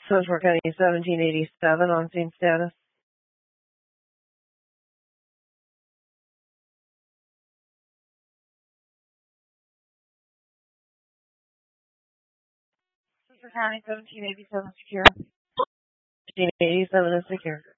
Central County 1787 on scene status. Central County 1787 secure. 1787 is secure.